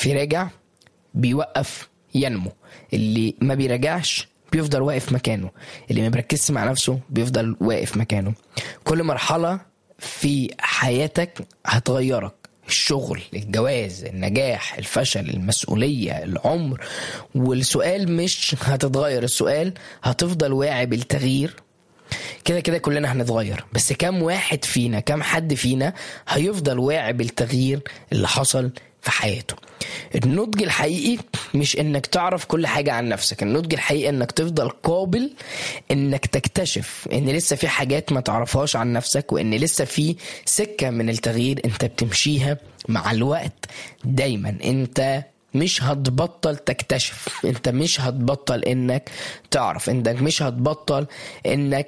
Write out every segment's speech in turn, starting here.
في راجع بيوقف ينمو، اللي ما بيراجعش بيفضل واقف مكانه، اللي ما بيركزش مع نفسه بيفضل واقف مكانه. كل مرحلة في حياتك هتغيرك، الشغل، الجواز، النجاح، الفشل، المسؤولية، العمر. والسؤال مش هتتغير، السؤال هتفضل واعي بالتغيير. كده كده كلنا هنتغير، بس كم واحد فينا، كم حد فينا هيفضل واعي بالتغيير اللي حصل في حياته؟ النضج الحقيقي مش انك تعرف كل حاجة عن نفسك، النضج الحقيقي انك تفضل قابل انك تكتشف ان لسه في حاجات ما تعرفهاش عن نفسك، وان لسه في سكة من التغيير انت بتمشيها مع الوقت. دايما انت مش هتبطل تكتشف، انت مش هتبطل انك تعرف، انت مش هتبطل انك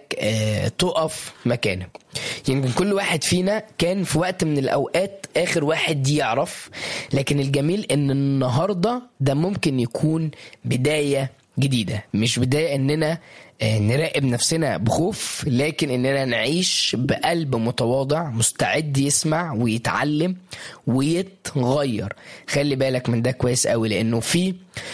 تقف مكانك. يمكن كل واحد فينا كان في وقت من الاوقات اخر واحد يعرف، لكن الجميل ان النهاردة ده ممكن يكون بداية جديدة، مش بداية اننا نراقب نفسنا بخوف، لكن اننا نعيش بقلب متواضع مستعد يسمع ويتعلم ويتغير. خلي بالك من ده كويس قوي، لانه في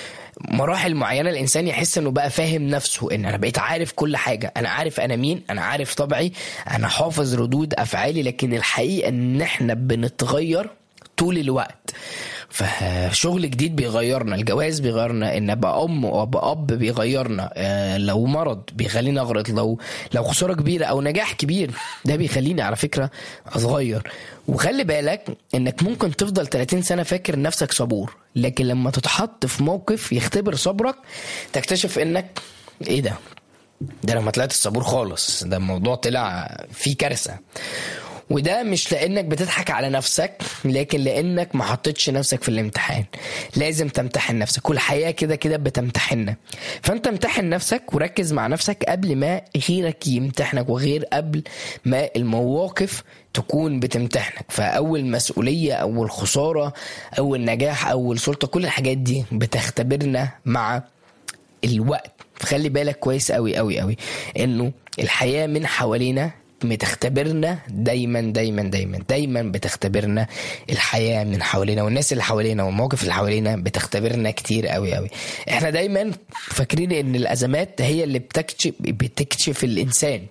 مراحل معينة الإنسان يحس أنه بقى فاهم نفسه، أن أنا بقيت عارف كل حاجة، أنا عارف أنا مين، أنا عارف طبعي، أنا حافظ ردود أفعالي. لكن الحقيقة أن احنا بنتغير طول الوقت. فشغل جديد بيغيرنا، الجواز بيغيرنا، ان ابقى ام وابقى اب بيغيرنا، لو مرض بيخليني اغرط، لو خسارة كبيرة او نجاح كبير ده بيخليني على فكرة اتغير. وخلي بالك انك ممكن تفضل 30 سنة فاكر نفسك صبور، لكن لما تتحط في موقف يختبر صبرك تكتشف انك ايه ده لما طلعت الصبور خالص، ده الموضوع طلع فيه كارثة. وده مش لانك بتضحك على نفسك، لكن لانك ما حطيتش نفسك في الامتحان. لازم تمتحن نفسك، كل حياة كده كده بتمتحننا. فانت امتحن نفسك وركز مع نفسك قبل ما غيرك يمتحنك، وغير قبل ما المواقف تكون بتمتحنك. فاول مسؤولية، اول خسارة، اول نجاح، اول سلطة، كل الحاجات دي بتختبرنا مع الوقت. فخلي بالك كويس قوي قوي قوي انه الحياة من حوالينا بتختبرنا دايما دايما دايما دايما، بتختبرنا الحياة من حوالينا، والناس اللي حوالينا والمواقف اللي حوالينا بتختبرنا كتير قوي قوي. احنا دايما فاكرين ان الازمات هي اللي بتكشف الانسان،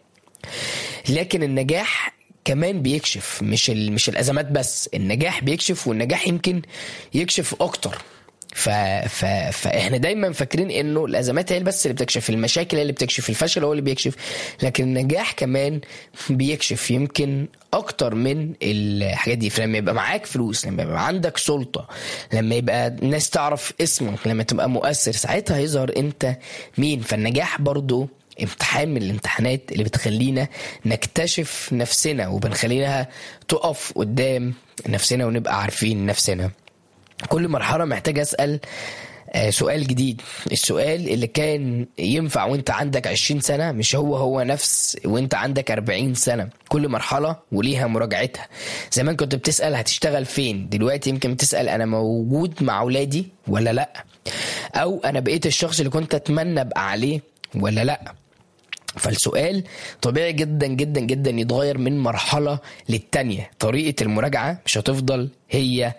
لكن النجاح كمان بيكشف. مش الازمات بس، النجاح بيكشف، والنجاح يمكن يكشف اكتر. فاحنا دايما فاكرين انه الازمات هي بس اللي بتكشف، المشاكل هي اللي بتكشف، الفشل هو اللي بيكشف، لكن النجاح كمان بيكشف يمكن اكتر من الحاجات دي. فلما يبقى معاك فلوس، لما يبقى عندك سلطة، لما يبقى الناس تعرف اسمك، لما تبقى مؤثر، ساعتها يظهر انت مين. فالنجاح برضو امتحان من الامتحانات اللي بتخلينا نكتشف نفسنا، وبنخليناها تقف قدام نفسنا ونبقى عارفين نفسنا. كل مرحلة محتاج أسأل سؤال جديد. السؤال اللي كان ينفع وانت عندك 20 سنة مش هو نفس وانت عندك 40 سنة. كل مرحلة وليها مراجعتها. زمان كنت بتسأل هتشتغل فين، دلوقتي يمكن بتسأل أنا موجود مع أولادي ولا لأ، أو أنا بقيت الشخص اللي كنت أتمنى أبقى عليه ولا لأ. فالسؤال طبيعي جدا جدا جدا يتغير من مرحلة للتانية. طريقة المراجعة مش هتفضل هي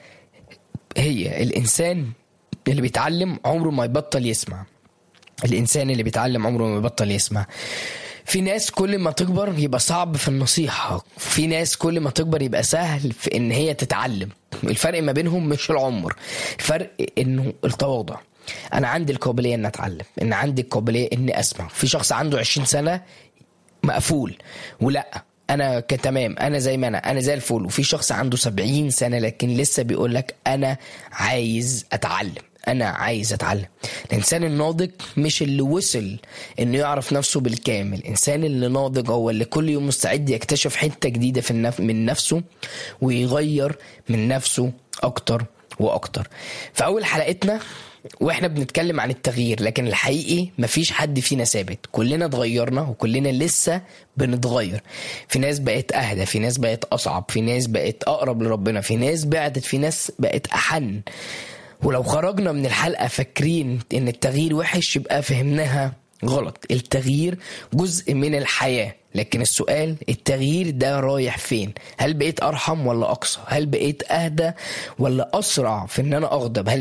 الإنسان اللي بيتعلم عمره ما يبطل يسمع. الإنسان اللي بيتعلم عمره ما يبطل يسمع. في ناس كل ما تكبر يبقى صعب في النصيحة، في ناس كل ما تكبر يبقى سهل في إن هي تتعلم. الفرق ما بينهم مش العمر، الفرق إنه التواضع. أنا عندي القابلية إن أتعلم، إن عندي القابلية إن أسمع. في شخص عنده 20 سنة مقفول ولا انا تمام، انا زي ما انا زي الفل. وفي شخص عنده 70 سنة لكن لسه بيقولك انا عايز اتعلم، انا عايز اتعلم. الانسان الناضج مش اللي وصل انه يعرف نفسه بالكامل. الانسان اللي ناضج هو اللي كل يوم مستعد يكتشف حتة جديدة من نفسه ويغير من نفسه اكتر واكتر. فاول حلقتنا واحنا بنتكلم عن التغيير، لكن الحقيقي مفيش حد فينا ثابت، كلنا اتغيرنا وكلنا لسه بنتغير. في ناس بقت اهدى، في ناس بقت اصعب، في ناس بقت اقرب لربنا، في ناس بعدت، في ناس بقت احن. ولو خرجنا من الحلقة فاكرين ان التغيير وحش يبقى فهمناها غلط. التغيير جزء من الحياة، لكن السؤال التغيير ده رايح فين؟ هل بقيت أرحم ولا أقسى؟ هل بقيت أهدى ولا أسرع في ان انا أغضب؟ هل